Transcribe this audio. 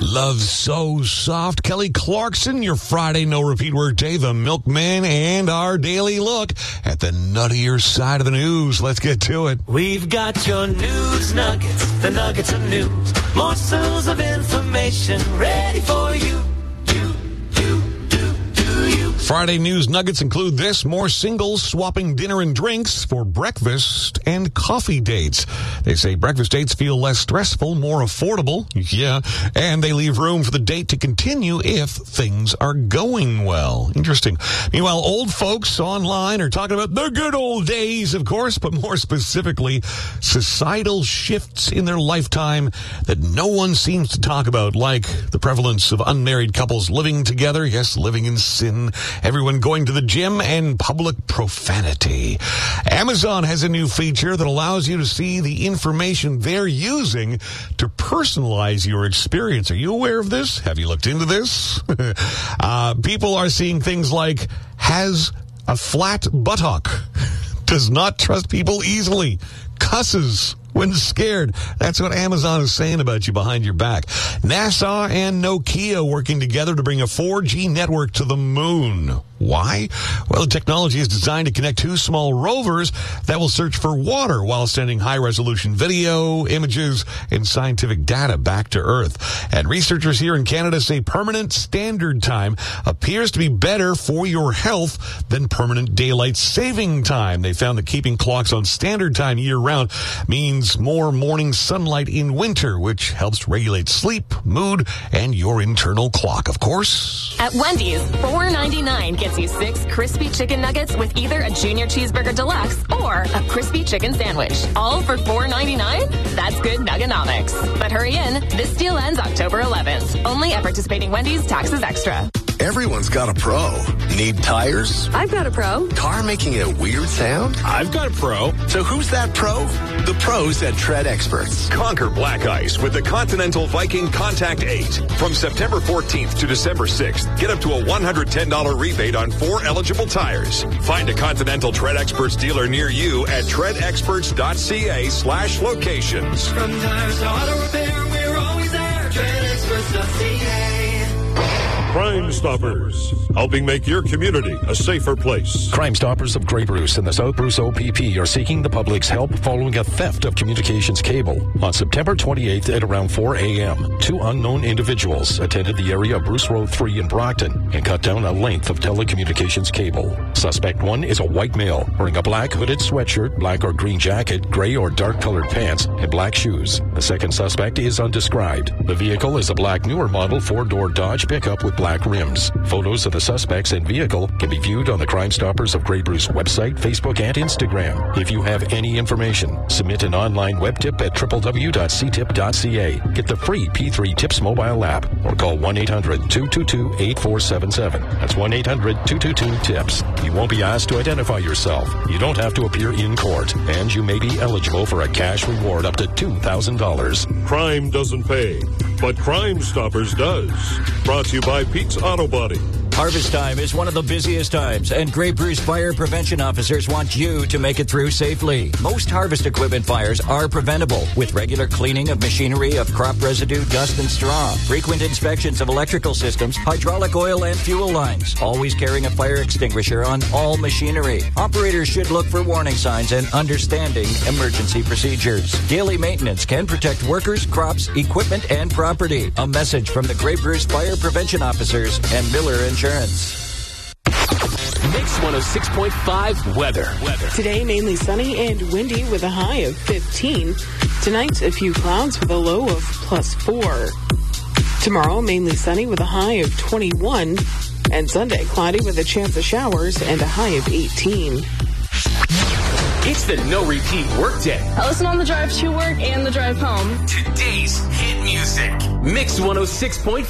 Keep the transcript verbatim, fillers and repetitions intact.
Love So Soft. Kelly Clarkson, your Friday no repeat work day, the milkman, and our daily look at the nuttier side of the news. Let's get to it. We've got your news nuggets, the nuggets of news, morsels of information ready for you. You, you, do, do you. Friday news nuggets include this: more singles swapping dinner and drinks for breakfast and coffee dates. They say breakfast dates feel less stressful, more affordable, yeah, and they leave room for the date to continue if things are going well. Interesting. Meanwhile, old folks online are talking about the good old days, of course, but more specifically, societal shifts in their lifetime that no one seems to talk about, like the prevalence of unmarried couples living together, yes, living in sin, everyone going to the gym, and public profanity. Amazon has a new feature that allows you to see the information they're using to personalize your experience. Are you aware of this? Have you looked into this? uh, people are seeing things like, has a flat buttock, does not trust people easily, cusses when scared. That's what Amazon is saying about you behind your back. NASA and Nokia working together to bring a four G network to the moon. Why? Well, the technology is designed to connect two small rovers that will search for water while sending high-resolution video, images, and scientific data back to Earth. And researchers here in Canada say permanent standard time appears to be better for your health than permanent daylight saving time. They found that keeping clocks on standard time year-round means more morning sunlight in winter, which helps regulate sleep, mood, and your internal clock, of course. At Wendy's, four ninety-nine gets you six crispy chicken nuggets with either a junior cheeseburger deluxe or a crispy chicken sandwich. All for four ninety-nine? That's good nuggenomics. But hurry in. This deal ends October eleventh. Only at participating Wendy's. Taxes extra. Everyone's got a pro. Need tires? I've got a pro. Car making a weird sound? I've got a pro. So who's that pro? The pros at Tread Experts. Conquer black ice with the Continental Viking Contact eight. From September fourteenth to December sixth, get up to a one hundred ten dollars rebate on four eligible tires. Find a Continental Tread Experts dealer near you at treadexperts.ca slash locations. From tires to auto repair, we're always there. tread experts dot c a. Crime Stoppers, helping make your community a safer place. Crime Stoppers of Grey Bruce and the South Bruce O P P are seeking the public's help following a theft of communications cable. On September twenty-eighth at around four a.m., two unknown individuals attended the area of Bruce Road three in Brockton and cut down a length of telecommunications cable. Suspect one is a white male wearing a black hooded sweatshirt, black or green jacket, gray or dark colored pants, and black shoes. The second suspect is undescribed. The vehicle is a black newer model four-door Dodge pickup with black rims. Photos of the suspects and vehicle can be viewed on the Crime Stoppers of Grey Bruce website, Facebook, and Instagram. If you have any information, submit an online web tip at w w w dot c tip dot c a. Get the free P three Tips mobile app or call one eight hundred two two two eight four seven seven. That's one eight hundred two two two TIPS. You won't be asked to identify yourself. You don't have to appear in court, and you may be eligible for a cash reward up to two thousand dollars. Crime doesn't pay, but Crime Stoppers does. Brought to you by Pete's Auto Body. Harvest time is one of the busiest times, and Grey Bruce Fire Prevention Officers want you to make it through safely. Most harvest equipment fires are preventable with regular cleaning of machinery of crop residue, dust, and straw, frequent inspections of electrical systems, hydraulic oil, and fuel lines, always carrying a fire extinguisher on all machinery. Operators should look for warning signs and understanding emergency procedures. Daily maintenance can protect workers, crops, equipment, and property. A message from the Grey Bruce Fire Prevention Officers and Miller Insurance. Mix one oh six point five weather. Weather. Today, mainly sunny and windy with a high of fifteen. Tonight, a few clouds with a low of plus four. Tomorrow, mainly sunny with a high of twenty-one. And Sunday, cloudy with a chance of showers and a high of eighteen. It's the No Repeat Workday. I listen on the drive to work and the drive home. Today's hit music. Mix one oh six point five.